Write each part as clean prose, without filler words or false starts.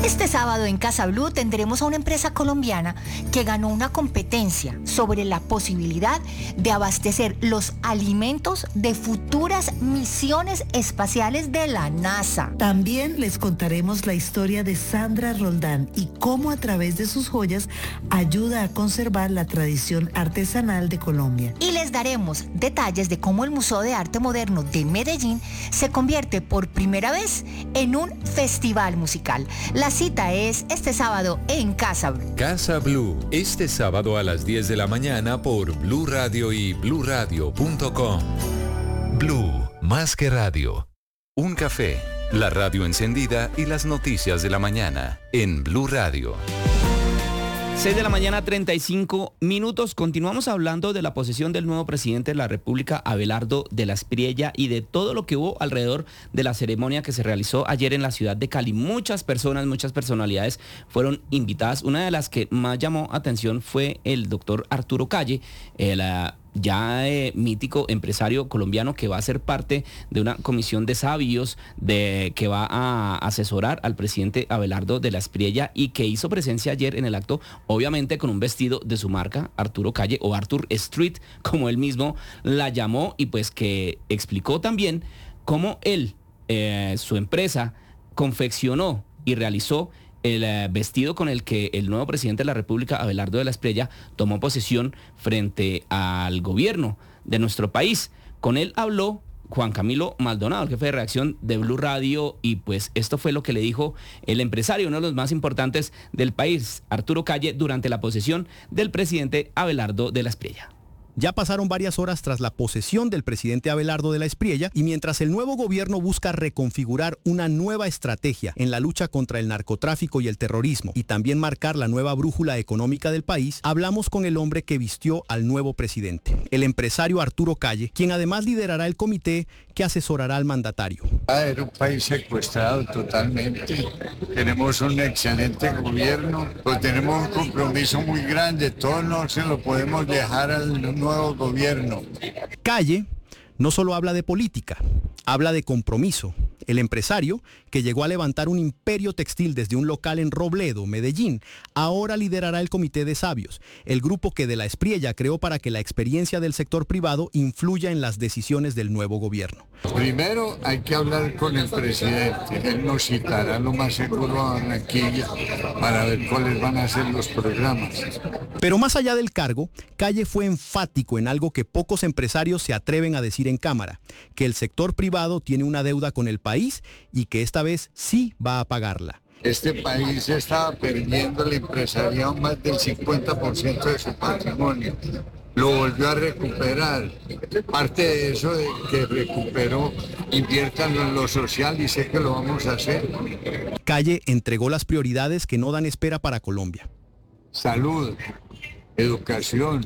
Este sábado en Casa Blue tendremos a una empresa colombiana que ganó una competencia sobre la posibilidad de abastecer los alimentos de futuras misiones espaciales de la NASA. También les contaremos la historia de Sandra Roldán y cómo a través de sus joyas ayuda a conservar la tradición artesanal de Colombia. Y les daremos detalles de cómo el Museo de Arte Moderno de Medellín se convierte por primera vez en un festival musical. La cita es este sábado en Casa Blue. Casa Blue, este sábado a las 10 de la mañana por Blue Radio y bluradio.com. Blue, más que radio. Un café, la radio encendida y las noticias de la mañana en Blue Radio. 6 de la mañana, 35 minutos. Continuamos hablando de la posesión del nuevo presidente de la República, Abelardo de la Espriella, y de todo lo que hubo alrededor de la ceremonia que se realizó ayer en la ciudad de Cali. Muchas personas, muchas personalidades fueron invitadas. Una de las que más llamó atención fue el doctor Arturo Calle, mítico empresario colombiano que va a ser parte de una comisión de sabios que va a asesorar al presidente Abelardo de la Espriella y que hizo presencia ayer en el acto, obviamente con un vestido de su marca, Arturo Calle o Arthur Street, como él mismo la llamó, y pues que explicó también cómo él, su empresa, confeccionó y realizó el vestido con el que el nuevo presidente de la República, Abelardo de la Espriella, tomó posesión frente al gobierno de nuestro país. Con él habló Juan Camilo Maldonado, el jefe de redacción de Blue Radio, y pues esto fue lo que le dijo el empresario, uno de los más importantes del país, Arturo Calle, durante la posesión del presidente Abelardo de la Espriella. Ya pasaron varias horas tras la posesión del presidente Abelardo de la Espriella y mientras el nuevo gobierno busca reconfigurar una nueva estrategia en la lucha contra el narcotráfico y el terrorismo y también marcar la nueva brújula económica del país, hablamos con el hombre que vistió al nuevo presidente, el empresario Arturo Calle, quien además liderará el comité que asesorará al mandatario. Era un país secuestrado totalmente. Tenemos un excelente gobierno, pero tenemos un compromiso muy grande. Todo no se lo podemos dejar al nuevo gobierno. Calle no solo habla de política, habla de compromiso. El empresario, que llegó a levantar un imperio textil desde un local en Robledo, Medellín, ahora liderará el Comité de Sabios, el grupo que de la Espriella creó para que la experiencia del sector privado influya en las decisiones del nuevo gobierno. Primero hay que hablar con el presidente. Él nos citará lo más seguro a Barranquilla para ver cuáles van a ser los programas. Pero más allá del cargo, Calle fue enfático en algo que pocos empresarios se atreven a decir en cámara, que el sector privado tiene una deuda con el país y que esta vez sí va a pagarla. Este país estaba perdiendo el empresariado más del 50% de su patrimonio. Lo volvió a recuperar. Parte de eso de que recuperó, inviértanlo en lo social y sé que lo vamos a hacer. Calle entregó las prioridades que no dan espera para Colombia. Salud, educación,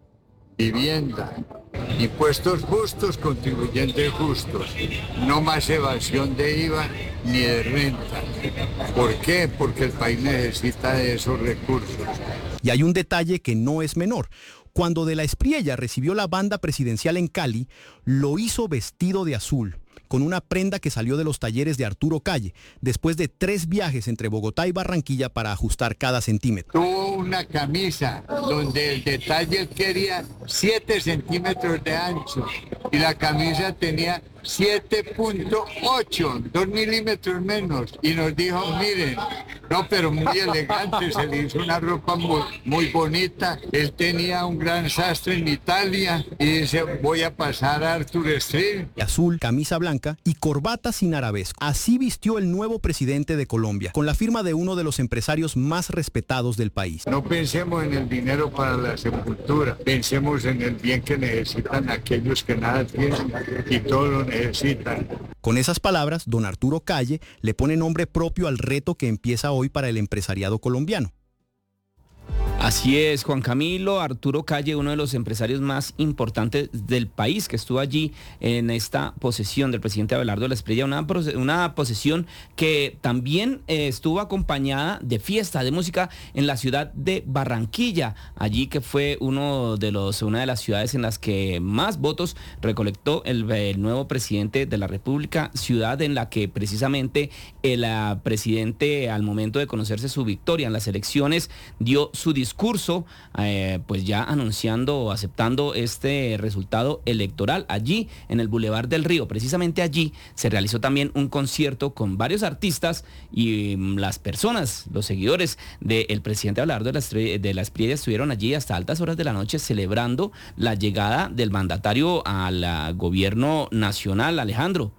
vivienda, impuestos justos, contribuyentes justos, no más evasión de IVA ni de renta. ¿Por qué? Porque el país necesita de esos recursos. Y hay un detalle que no es menor. Cuando de la Espriella recibió la banda presidencial en Cali, lo hizo vestido de azul, con una prenda que salió de los talleres de Arturo Calle, después de 3 viajes entre Bogotá y Barranquilla para ajustar cada centímetro. Tuvo una camisa donde el detalle quería 7 centímetros de ancho y la camisa tenía 7.8, 2 milímetros menos, y nos dijo, miren, no, pero muy elegante, se le hizo una ropa muy bonita. Él tenía un gran sastre en Italia y dice, voy a pasar a Arthur Street. Azul, camisa blanca y corbata sin arabesco. Así vistió el nuevo presidente de Colombia, con la firma de uno de los empresarios más respetados del país. No pensemos en el dinero para la sepultura, pensemos en el bien que necesitan aquellos que nada tienen y todo lo necesitan. Con esas palabras, don Arturo Calle le pone nombre propio al reto que empieza hoy para el empresariado colombiano. Así es, Juan Camilo. Arturo Calle, uno de los empresarios más importantes del país, que estuvo allí en esta posesión del presidente Abelardo de la Espriella, una posesión que también estuvo acompañada de fiesta, de música en la ciudad de Barranquilla, allí que fue una de las ciudades en las que más votos recolectó el nuevo presidente de la República, ciudad en la que precisamente el presidente, al momento de conocerse su victoria en las elecciones, dio su discurso, pues ya anunciando o aceptando este resultado electoral allí en el Boulevard del Río. Precisamente allí se realizó también un concierto con varios artistas y las personas, los seguidores del presidente Abelardo de la Espriella estuvieron allí hasta altas horas de la noche celebrando la llegada del mandatario al gobierno nacional. Alejandro.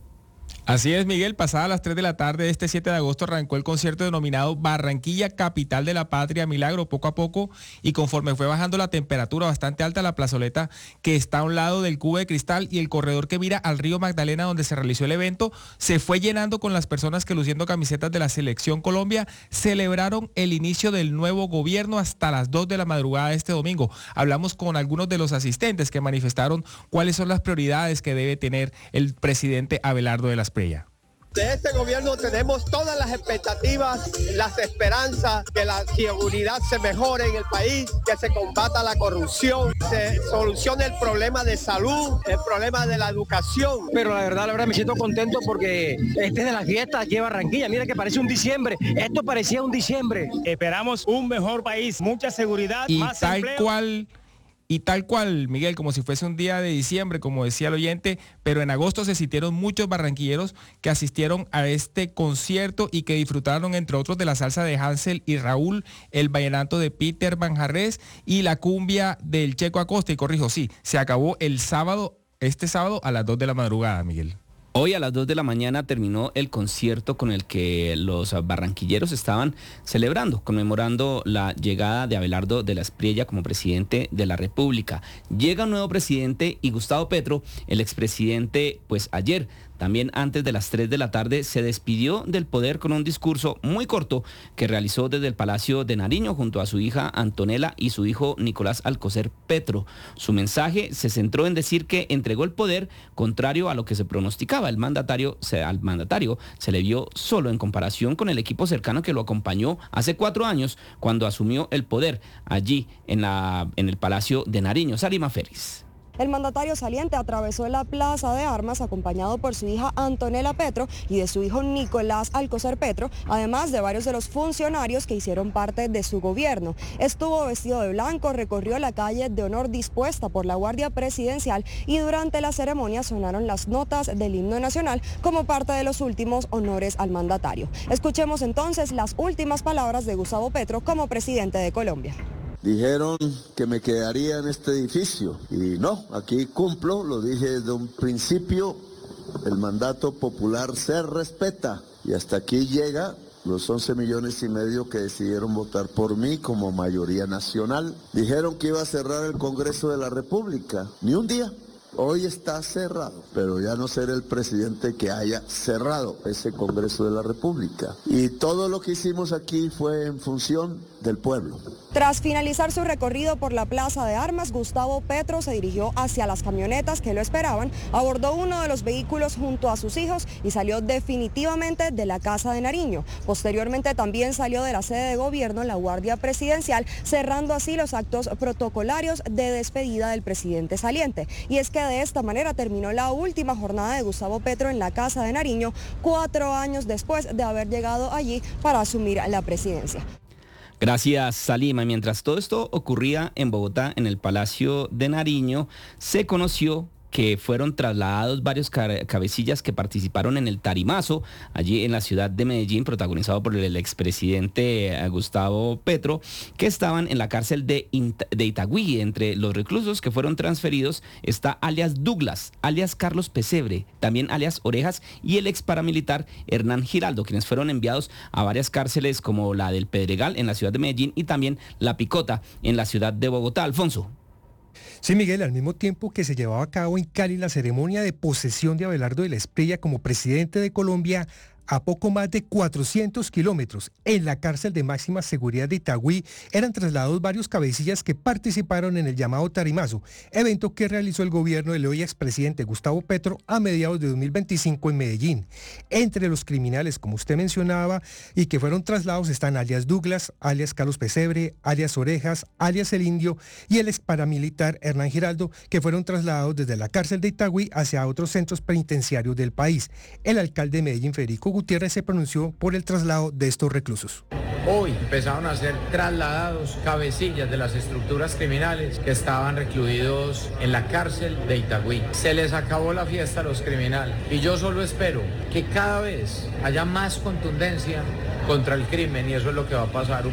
Así es, Miguel, pasada las 3 de la tarde de este 7 de agosto arrancó el concierto denominado Barranquilla, Capital de la Patria, Milagro, poco a poco, y conforme fue bajando la temperatura bastante alta, la plazoleta que está a un lado del cubo de cristal y el corredor que mira al río Magdalena donde se realizó el evento, se fue llenando con las personas que, luciendo camisetas de la Selección Colombia, celebraron el inicio del nuevo gobierno hasta las 2 de la madrugada de este domingo. Hablamos con algunos de los asistentes que manifestaron cuáles son las prioridades que debe tener el presidente Abelardo de la Espriella. De este gobierno tenemos todas las expectativas, las esperanzas que la seguridad se mejore en el país, que se combata la corrupción, se solucione el problema de salud, el problema de la educación. Pero la verdad me siento contento porque este es de las fiestas aquí en Barranquilla. Mira que parece un diciembre. Esto parecía un diciembre. Esperamos un mejor país, mucha seguridad, y más tal empleo. Y tal cual, Miguel, como si fuese un día de diciembre, como decía el oyente, pero en agosto se sintieron muchos barranquilleros que asistieron a este concierto y que disfrutaron, entre otros, de la salsa de Hansel y Raúl, el vallenato de Peter Manjarrés y la cumbia del Checo Acosta. Y corrijo, sí, se acabó este sábado a las 2 de la madrugada, Miguel. Hoy a las 2 de la mañana terminó el concierto con el que los barranquilleros estaban celebrando, conmemorando la llegada de Abelardo de la Espriella como presidente de la República. Llega un nuevo presidente y Gustavo Petro, el expresidente, pues ayer, también antes de las 3 de la tarde, se despidió del poder con un discurso muy corto que realizó desde el Palacio de Nariño junto a su hija Antonella y su hijo Nicolás Alcocer Petro. Su mensaje se centró en decir que entregó el poder contrario a lo que se pronosticaba. Al mandatario se le vio solo en comparación con el equipo cercano que lo acompañó hace 4 años cuando asumió el poder allí en el Palacio de Nariño. Salima Ferris. El mandatario saliente atravesó la Plaza de Armas acompañado por su hija Antonella Petro y de su hijo Nicolás Alcocer Petro, además de varios de los funcionarios que hicieron parte de su gobierno. Estuvo vestido de blanco, recorrió la calle de honor dispuesta por la Guardia Presidencial y durante la ceremonia sonaron las notas del himno nacional como parte de los últimos honores al mandatario. Escuchemos entonces las últimas palabras de Gustavo Petro como presidente de Colombia. Dijeron que me quedaría en este edificio y no, aquí cumplo, lo dije desde un principio, el mandato popular se respeta y hasta aquí llega los 11,5 millones que decidieron votar por mí como mayoría nacional. Dijeron que iba a cerrar el Congreso de la República, ni un día. Hoy está cerrado, pero ya no seré el presidente que haya cerrado ese Congreso de la República. Y todo lo que hicimos aquí fue en función del pueblo. Tras finalizar su recorrido por la Plaza de Armas, Gustavo Petro se dirigió hacia las camionetas que lo esperaban, abordó uno de los vehículos junto a sus hijos y salió definitivamente de la Casa de Nariño. Posteriormente también salió de la sede de gobierno la Guardia Presidencial, cerrando así los actos protocolarios de despedida del presidente saliente. Y es que de esta manera terminó la última jornada de Gustavo Petro en la Casa de Nariño, 4 años después de haber llegado allí para asumir la presidencia. Gracias, Salima. Mientras todo esto ocurría en Bogotá, en el Palacio de Nariño, se conoció que fueron trasladados varios cabecillas que participaron en el tarimazo allí en la ciudad de Medellín, protagonizado por el expresidente Gustavo Petro, que estaban en la cárcel de Itagüí. Entre los reclusos que fueron transferidos está alias Douglas, alias Carlos Pesebre, también alias Orejas y el ex paramilitar Hernán Giraldo, quienes fueron enviados a varias cárceles como la del Pedregal en la ciudad de Medellín y también la Picota en la ciudad de Bogotá. Alfonso. Sí, Miguel, al mismo tiempo que se llevaba a cabo en Cali la ceremonia de posesión de Abelardo de la Espriella como presidente de Colombia, a poco más de 400 kilómetros, en la cárcel de máxima seguridad de Itagüí, eran trasladados varios cabecillas que participaron en el llamado Tarimazo, evento que realizó el gobierno del hoy expresidente Gustavo Petro a mediados de 2025 en Medellín. Entre los criminales, como usted mencionaba, y que fueron trasladados están alias Douglas, alias Carlos Pesebre, alias Orejas, alias El Indio y el ex paramilitar Hernán Giraldo, que fueron trasladados desde la cárcel de Itagüí hacia otros centros penitenciarios del país. El alcalde de Medellín, Federico Gutiérrez, se pronunció por el traslado de estos reclusos. Hoy empezaron a ser trasladados cabecillas de las estructuras criminales que estaban recluidos en la cárcel de Itagüí. Se les acabó la fiesta a los criminales y yo solo espero que cada vez haya más contundencia contra el crimen y eso es lo que va a pasar.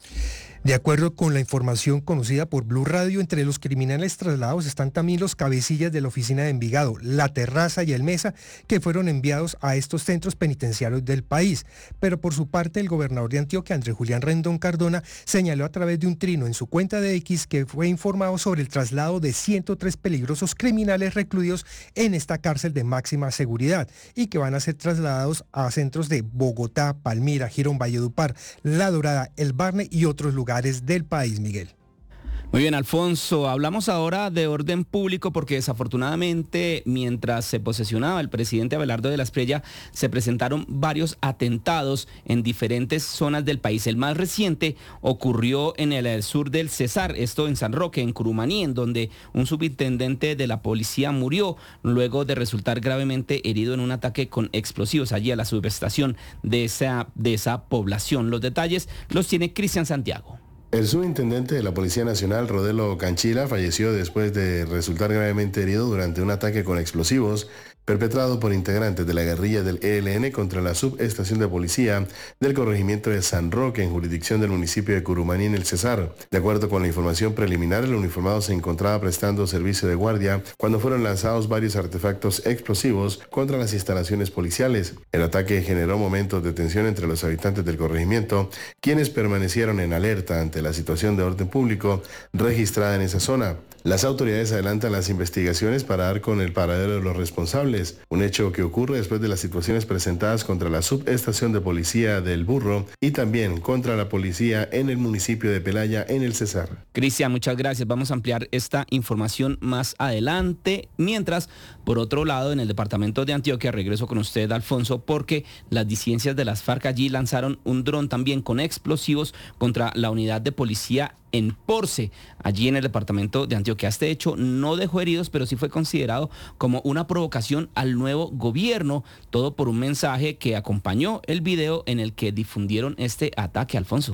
De acuerdo con la información conocida por Blue Radio, entre los criminales trasladados están también los cabecillas de la oficina de Envigado, La Terraza y El Mesa, que fueron enviados a estos centros penitenciarios del país. Pero por su parte, el gobernador de Antioquia, Andrés Julián Rendón Cardona, señaló a través de un trino en su cuenta de X que fue informado sobre el traslado de 103 peligrosos criminales recluidos en esta cárcel de máxima seguridad y que van a ser trasladados a centros de Bogotá, Palmira, Girón, Valledupar, La Dorada, El Barne y otros lugares del país, Miguel. Muy bien, Alfonso, hablamos ahora de orden público porque desafortunadamente mientras se posesionaba el presidente Abelardo de la Espriella se presentaron varios atentados en diferentes zonas del país. El más reciente ocurrió en el sur del Cesar, esto en San Roque, en Curumaní, en donde un subintendente de la policía murió luego de resultar gravemente herido en un ataque con explosivos allí a la subestación de esa población. Los detalles los tiene Cristian Santiago. El subintendente de la Policía Nacional, Rodelo Canchila, falleció después de resultar gravemente herido durante un ataque con explosivos perpetrado por integrantes de la guerrilla del ELN contra la subestación de policía del corregimiento de San Roque, en jurisdicción del municipio de Curumaní, en el Cesar. De acuerdo con la información preliminar, el uniformado se encontraba prestando servicio de guardia cuando fueron lanzados varios artefactos explosivos contra las instalaciones policiales. El ataque generó momentos de tensión entre los habitantes del corregimiento, quienes permanecieron en alerta ante la situación de orden público registrada en esa zona. Las autoridades adelantan las investigaciones para dar con el paradero de los responsables, un hecho que ocurre después de las situaciones presentadas contra la subestación de policía del Burro y también contra la policía en el municipio de Pelaya, en el Cesar. Cristian, muchas gracias. Vamos a ampliar esta información más adelante. Mientras, por otro lado, en el departamento de Antioquia, regreso con usted, Alfonso, porque las disidencias de las FARC allí lanzaron un dron también con explosivos contra la unidad de policía en Porce, allí en el departamento de Antioquia. Este hecho no dejó heridos, pero sí fue considerado como una provocación al nuevo gobierno, todo por un mensaje que acompañó el video en el que difundieron este ataque, Alfonso.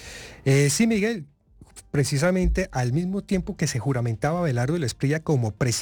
Sí, Miguel, precisamente al mismo tiempo que se juramentaba Abelardo de la Espriella como presidente